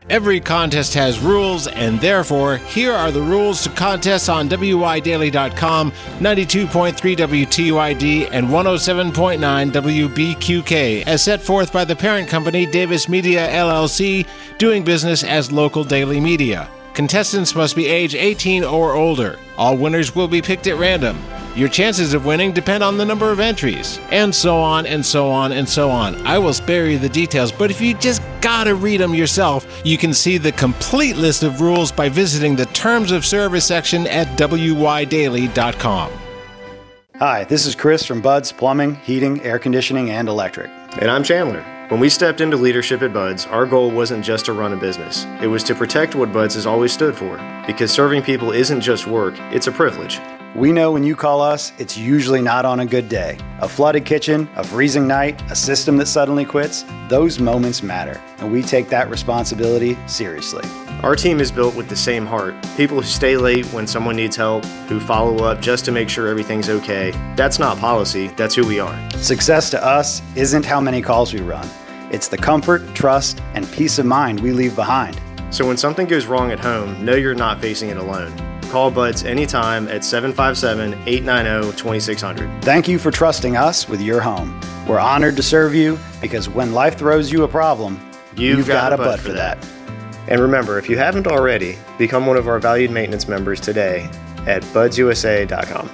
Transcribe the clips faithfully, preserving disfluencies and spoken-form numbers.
Every contest has rules, and therefore, here are the rules to contests on W I Daily dot com, ninety-two point three W T U I D, and one oh seven point nine W B Q K, as set forth by the parent company Davis Media, L L C, doing business as Local Daily Media. Contestants must be age eighteen or older. All winners will be picked at random. Your chances of winning depend on the number of entries, and so on and so on and so on. I will spare you the details, but if you just gotta read them yourself, you can see the complete list of rules by visiting the Terms of Service section at W Y Daily dot com. Hi, this is Chris from Bud's Plumbing, Heating, Air Conditioning, and Electric. And I'm Chandler. When we stepped into leadership at Bud's, our goal wasn't just to run a business. It was to protect what Bud's has always stood for, because serving people isn't just work, it's a privilege. We know when you call us, it's usually not on a good day. A flooded kitchen, a freezing night, a system that suddenly quits, those moments matter, and we take that responsibility seriously. Our team is built with the same heart. People who stay late when someone needs help, who follow up just to make sure everything's okay. That's not policy, that's who we are. Success to us isn't how many calls we run. It's the comfort, trust, and peace of mind we leave behind. So when something goes wrong at home, know you're not facing it alone. Call Bud's anytime at seven five seven, eight nine zero, two six zero zero. Thank you for trusting us with your home. We're honored to serve you, because when life throws you a problem, you've, you've got, got a Bud, Bud for that. that. And remember, if you haven't already, become one of our valued maintenance members today at buds U S A dot com.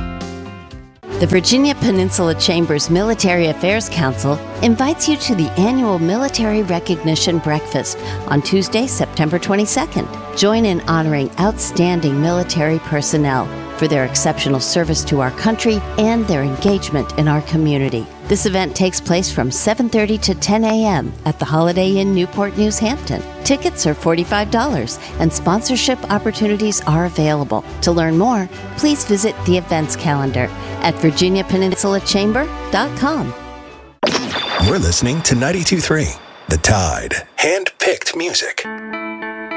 The Virginia Peninsula Chamber's Military Affairs Council invites you to the annual Military Recognition Breakfast on Tuesday, September twenty-second. Join in honoring outstanding military personnel for their exceptional service to our country and their engagement in our community. This event takes place from seven thirty to ten a.m. at the Holiday Inn Newport News Hampton. Tickets are forty-five dollars and sponsorship opportunities are available. To learn more, please visit the events calendar at virginia peninsula chamber dot com. We're listening to ninety-two point three The Tide. Hand-picked music.